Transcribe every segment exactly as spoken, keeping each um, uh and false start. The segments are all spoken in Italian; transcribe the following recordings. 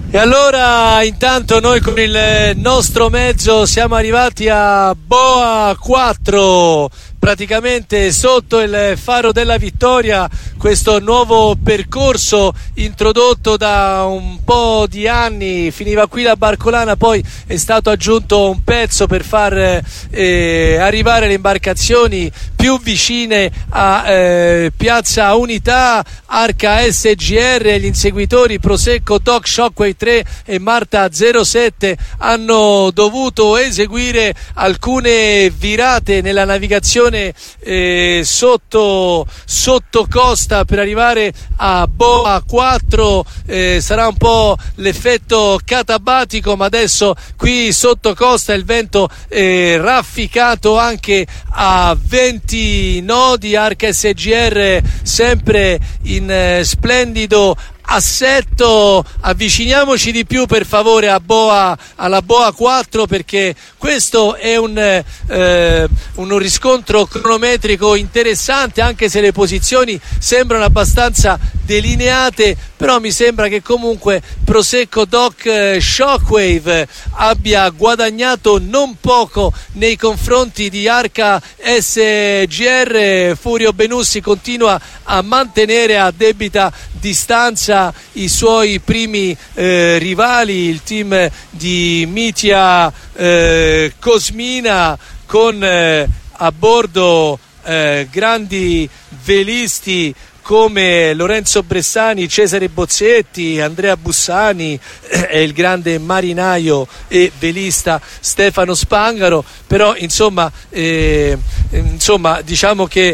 E allora intanto noi con il nostro mezzo siamo arrivati a Boa quattro, praticamente sotto il Faro della Vittoria, questo nuovo percorso introdotto da un po' di anni. Finiva qui la Barcolana, poi è stato aggiunto un pezzo per far eh, arrivare le imbarcazioni più vicine a eh, Piazza Unità. Arca S G R, gli inseguitori Prosecco, Doc, Shockwave tre e Marta zero sette hanno dovuto eseguire alcune virate nella navigazione eh, sotto, sotto costa per arrivare a Boa quattro. Eh, sarà un po' l'effetto catabatico, ma adesso qui sotto costa il vento è rafficato anche a venti nodi. Arca S G R sempre in eh, splendido assetto. Avviciniamoci di più per favore a Boa, alla Boa quattro, perché questo è un, eh, un riscontro cronometrico interessante, anche se le posizioni sembrano abbastanza delineate, però mi sembra che comunque Prosecco, Doc, Shockwave abbia guadagnato non poco nei confronti di Arca S G R. Furio Benussi continua a mantenere a debita distanza i suoi primi eh, rivali, il team di Mitia eh, Cosmina, con eh, a bordo eh, grandi velisti come Lorenzo Bressani, Cesare Bozzetti, Andrea Bussani e eh, il grande marinaio e velista Stefano Spangaro. Però insomma, eh, insomma diciamo che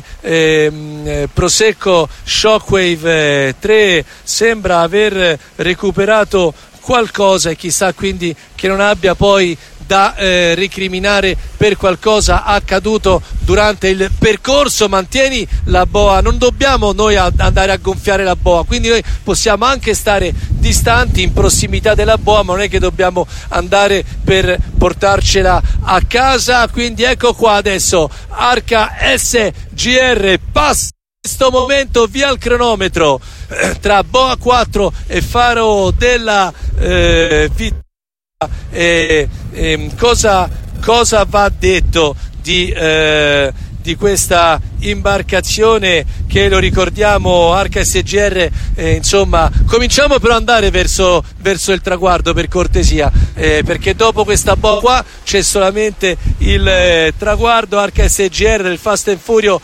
eh, Prosecco Shockwave tre sembra aver recuperato qualcosa, e chissà quindi che non abbia poi da eh, recriminare per qualcosa accaduto durante il percorso. Mantieni la boa, non dobbiamo noi a- andare a gonfiare la boa, quindi noi possiamo anche stare distanti in prossimità della boa, ma non è che dobbiamo andare per portarcela a casa. Quindi ecco qua adesso Arca S G R passa in questo momento via il cronometro eh, tra Boa quattro e Faro della eh, Vittoria. E, e, cosa, cosa va detto di, eh, di questa imbarcazione che, lo ricordiamo, Arca S G R, eh, insomma cominciamo però ad andare verso, verso il traguardo, per cortesia, eh, perché dopo questa boa qua c'è solamente il eh, traguardo. Arca S G R del Fast and Furious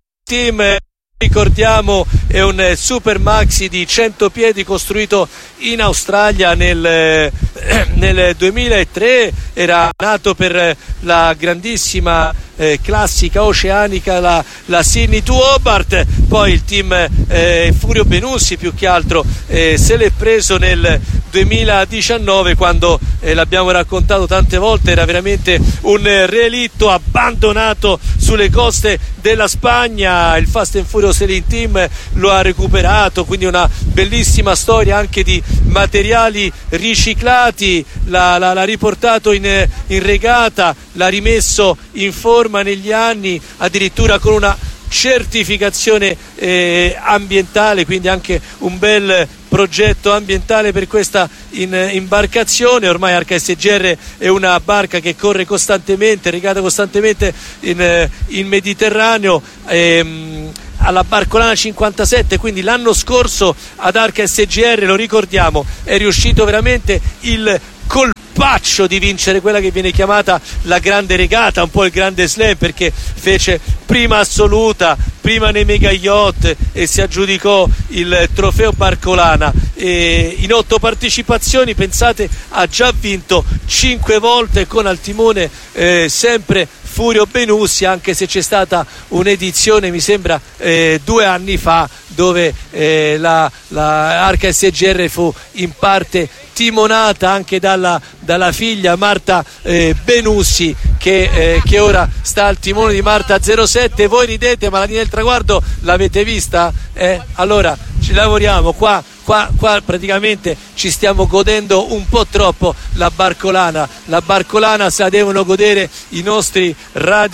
Team, ricordiamo, è un super maxi di cento piedi costruito in Australia nel, nel duemilatré. Era nato per la grandissima eh, classica oceanica, la, la Sydney to Hobart. Poi il team eh, Furio Benussi più che altro eh, se l'è preso nel duemiladiciannove, quando eh, l'abbiamo raccontato tante volte, era veramente un relitto abbandonato sulle coste della Spagna. Il Fast and Furious Sailing Team lo ha recuperato, quindi una bellissima storia anche di materiali riciclati. L'ha, l'ha, l'ha riportato in, in regata, l'ha rimesso in forma negli anni, addirittura con una certificazione eh, ambientale, quindi anche un bel progetto ambientale per questa in, imbarcazione. Ormai Arca S G R è una barca che corre costantemente, regata costantemente in, in Mediterraneo, ehm, alla Barcolana cinquantasette. Quindi l'anno scorso ad Arca S G R, lo ricordiamo, è riuscito veramente il colpaccio di vincere quella che viene chiamata la grande regata, un po' il grande slam, perché fece prima assoluta, prima nei mega yacht e si aggiudicò il trofeo Barcolana. E in otto partecipazioni, pensate, ha già vinto cinque volte, con al timone eh, sempre Furio Benussi, anche se c'è stata un'edizione, mi sembra eh, due anni fa, dove eh, la, la Arca S G R fu in parte timonata anche dalla, dalla figlia Marta eh, Benussi, che, eh, che ora sta al timone di Marta zero sette. Voi ridete, ma la linea del traguardo l'avete vista? Eh? Allora ci lavoriamo qua. Qua, qua praticamente ci stiamo godendo un po' troppo la Barcolana. La Barcolana se la devono godere i nostri radio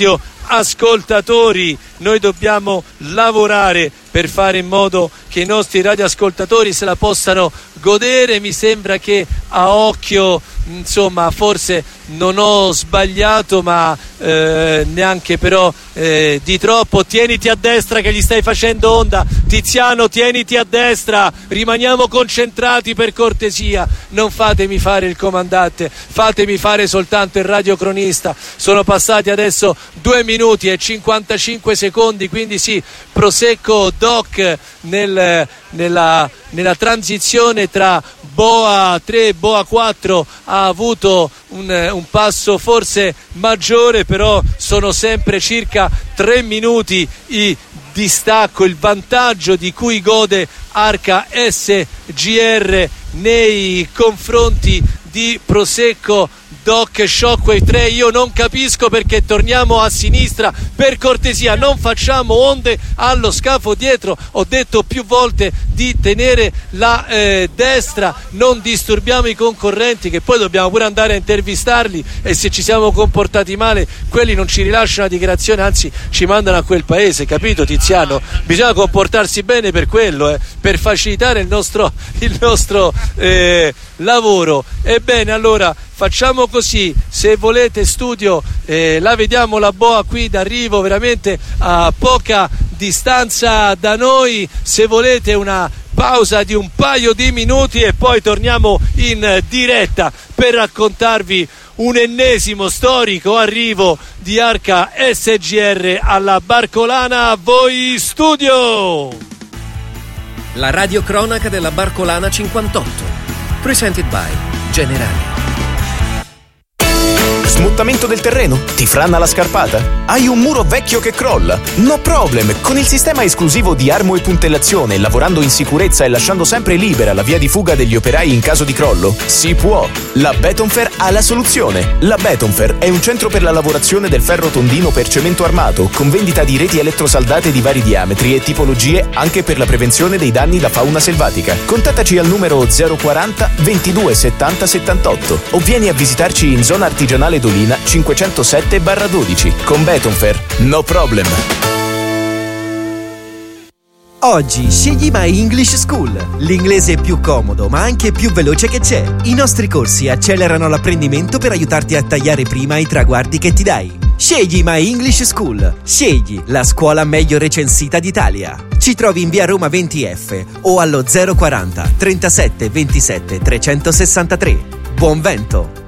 ascoltatori, noi dobbiamo lavorare per fare in modo che i nostri radioascoltatori se la possano godere. Mi sembra che a occhio, insomma, forse non ho sbagliato, ma eh, neanche però eh, di troppo. Tieniti a destra che gli stai facendo onda, Tiziano, tieniti a destra, rimaniamo concentrati per cortesia, non fatemi fare il comandante, fatemi fare soltanto il radiocronista. Sono passati adesso due minuti e cinquantacinque secondi, quindi sì, Prosecco Doc nel, nella, nella transizione tra Boa tre e Boa quattro ha avuto un, un passo forse maggiore, però sono sempre circa tre minuti i distacco, il vantaggio di cui gode Arca S G R nei confronti di Prosecco Doc Shockwave tre. Io non capisco perché torniamo a sinistra, per cortesia non facciamo onde allo scafo dietro. Ho detto più volte di tenere la eh, destra, non disturbiamo i concorrenti, che poi dobbiamo pure andare a intervistarli, e se ci siamo comportati male quelli non ci rilasciano la dichiarazione, anzi ci mandano a quel paese, capito Tiziano? Bisogna comportarsi bene per quello, eh, per facilitare il nostro, il nostro eh, lavoro. Ebbene, allora facciamo così, se volete studio, eh, la vediamo la boa qui d'arrivo, veramente a poca distanza da noi. Se volete una pausa di un paio di minuti e poi torniamo in diretta per raccontarvi un ennesimo storico arrivo di Arca S G R alla Barcolana. A voi studio! La radiocronaca della Barcolana cinquantotto, presented by Generali. Smuttamento del terreno? Ti franna la scarpata? Hai un muro vecchio che crolla? No problem! Con il sistema esclusivo di armo e puntellazione, lavorando in sicurezza e lasciando sempre libera la via di fuga degli operai in caso di crollo, si può! La Betonfer ha la soluzione! La Betonfer è un centro per la lavorazione del ferro tondino per cemento armato, con vendita di reti elettrosaldate di vari diametri e tipologie, anche per la prevenzione dei danni da fauna selvatica. Contattaci al numero zero quaranta ventidue settanta settantotto o vieni a visitarci in zona artigianale Dolina cinquecentosette dodici. Con Betonfer, no problem. Oggi scegli My English School, l'inglese più comodo ma anche più veloce che c'è. I nostri corsi accelerano l'apprendimento per aiutarti a tagliare prima i traguardi che ti dai. Scegli My English School, scegli la scuola meglio recensita d'Italia. Ci trovi in via Roma venti F o allo zero quaranta trentasette ventisette trecentosessantatré. Buon vento!